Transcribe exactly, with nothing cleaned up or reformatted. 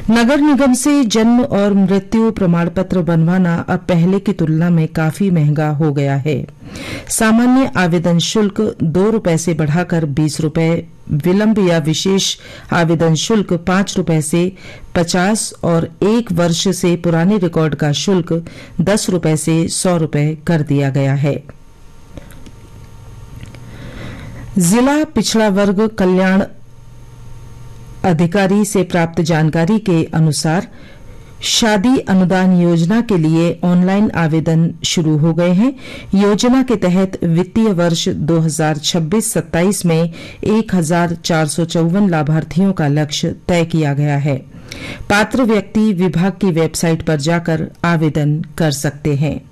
नगर निगम से जन्म और मृत्यु प्रमाण पत्र बनवाना अब पहले की तुलना में काफी महंगा हो गया है। सामान्य आवेदन शुल्क दो रुपए से बढ़ाकर बीस रुपए, विलंब या विशेष आवेदन शुल्क पांच रुपए से पचास और एक वर्ष से पुराने रिकॉर्ड का शुल्क दस रुपए से सौ रुपए कर दिया गया है। जिला पिछड़ा वर्ग कल्याण अधिकारी से प्राप्त जानकारी के अनुसार शादी अनुदान योजना के लिए ऑनलाइन आवेदन शुरू हो गए हैं। योजना के तहत वित्तीय वर्ष दो हज़ार छब्बीस सत्ताईस में एक हजार चार सौ चौवन लाभार्थियों का लक्ष्य तय किया गया है। पात्र व्यक्ति विभाग की वेबसाइट पर जाकर आवेदन कर सकते हैं।